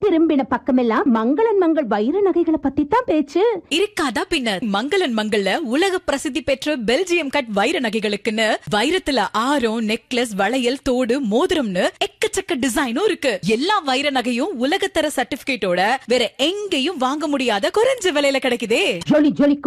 திரும்பின பக்கமெல்லாம் மங்களன் மங்கள் வைர நகைகளை பத்தி தான் பேச்சு. இருக்காதா பின்ன. மங்களன் மங்கள்ல உலக பிரசித்தி பெற்ற பெல்ஜியம் கட் வைர நகைகளுக்குன்னு வைரத்துல ஆரம், நெக்லஸ், வளையல், தோடு, மோதிரம்னு எக்கச்சக்க டிசைனும் இருக்கு. எல்லா வைர நகையும் உலகத்தர சர்டிபிகேட்டோட வேற எங்கேயும் வாங்க முடியாத குறைஞ்ச விலையில கிடைக்குதே. ஜொலி ஜொலி